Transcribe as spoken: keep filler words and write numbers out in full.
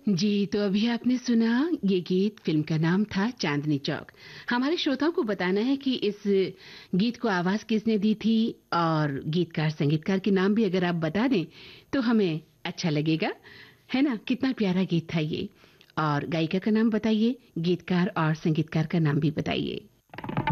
जी, तो अभी आपने सुना ये गीत, फिल्म का नाम था चांदनी चौक। हमारे श्रोताओं को बताना है कि इस गीत को आवाज किसने दी थी और गीतकार संगीतकार के नाम भी अगर आप बता दें तो हमें अच्छा लगेगा, है ना? कितना प्यारा गीत था ये। और गायिका का नाम बताइए, गीतकार और संगीतकार का नाम भी बताइए।